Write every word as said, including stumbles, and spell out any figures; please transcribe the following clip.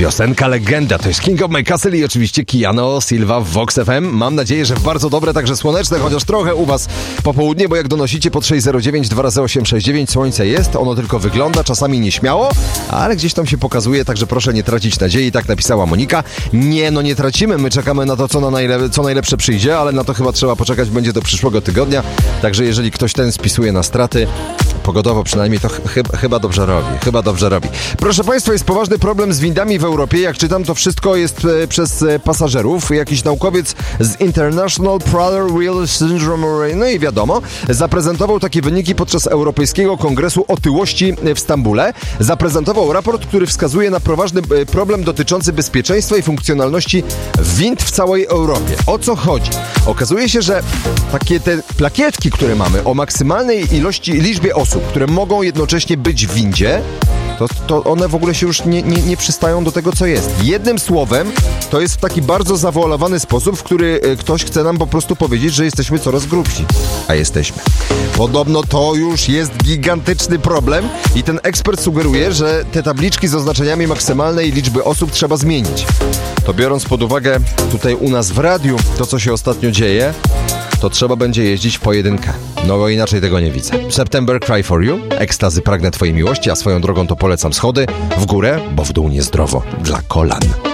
Piosenka legenda, to jest King of My Castle i oczywiście Keanu Silva w Vox F M. Mam nadzieję, że w bardzo dobre, także słoneczne, chociaż trochę u was popołudnie, bo jak donosicie po sześć zero dziewięć dwa razy osiem sześć dziewięć słońce jest, ono tylko wygląda, czasami nieśmiało, ale gdzieś tam się pokazuje, także proszę nie tracić nadziei, tak napisała Monika. Nie, no nie tracimy, my czekamy na to, co, na najle- co najlepsze przyjdzie, ale na to chyba trzeba poczekać, będzie do przyszłego tygodnia, także jeżeli ktoś ten spisuje na straty, pogodowo przynajmniej, to ch- ch- chyba dobrze robi, chyba dobrze robi. Proszę Państwa, jest poważny problem z windami w Europie. Jak czytam, to wszystko jest e, przez e, pasażerów. Jakiś naukowiec z International Prader Wheel Syndrome, no i wiadomo, zaprezentował takie wyniki podczas Europejskiego Kongresu Otyłości w Stambule. Zaprezentował raport, który wskazuje na poważny e, problem dotyczący bezpieczeństwa i funkcjonalności wind w całej Europie. O co chodzi? Okazuje się, że takie te plakietki, które mamy o maksymalnej ilości, liczbie osób, które mogą jednocześnie być w windzie, to, to one w ogóle się już nie, nie, nie przystają do tego, co jest. Jednym słowem, to jest w taki bardzo zawoalowany sposób, w który ktoś chce nam po prostu powiedzieć, że jesteśmy coraz grubsi. A jesteśmy. Podobno to już jest gigantyczny problem i ten ekspert sugeruje, że te tabliczki z oznaczeniami maksymalnej liczby osób trzeba zmienić. To biorąc pod uwagę tutaj u nas w radiu to, co się ostatnio dzieje, to trzeba będzie jeździć w pojedynkę. No bo inaczej tego nie widzę. September Cry for You, ekstazy pragnę twojej miłości, a swoją drogą to polecam schody w górę, bo w dół niezdrowo dla kolan.